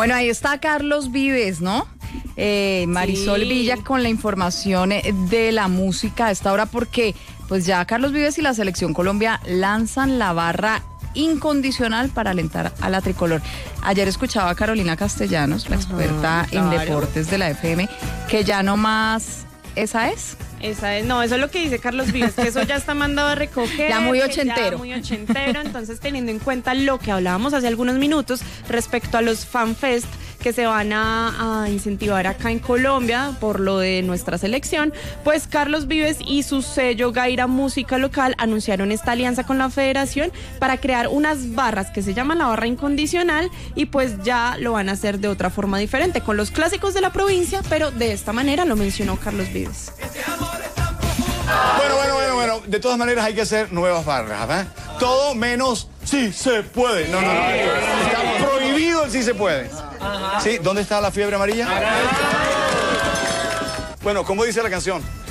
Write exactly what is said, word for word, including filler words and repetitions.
Bueno, ahí está Carlos Vives, ¿no? Eh, Marisol Sí. Villa con la información eh, de la música a esta hora, porque pues ya Carlos Vives y la Selección Colombia lanzan la barra incondicional para alentar a la tricolor. Ayer escuchaba a Carolina Castellanos, la experta claro. en deportes de la F M, que ya no más esa es. Esa es, no, eso es lo que dice Carlos Vives, que eso ya está mandado a recoger. Ya muy que ochentero. Ya muy ochentero, entonces teniendo en cuenta lo que hablábamos hace algunos minutos respecto a los FanFest que se van a, a incentivar acá en Colombia por lo de nuestra selección, pues Carlos Vives y su sello Gaira Música Local anunciaron esta alianza con la federación para crear unas barras que se llaman la barra incondicional y pues ya lo van a hacer de otra forma diferente, con los clásicos de la provincia, pero de esta manera lo mencionó Carlos Vives. Bueno, bueno, bueno, bueno. De todas maneras hay que hacer nuevas barras, ¿verdad? Todo menos sí se puede. No, no, no. Está prohibido el sí se puede. ¿Sí? ¿Dónde está la fiebre amarilla? Bueno, ¿cómo dice la canción?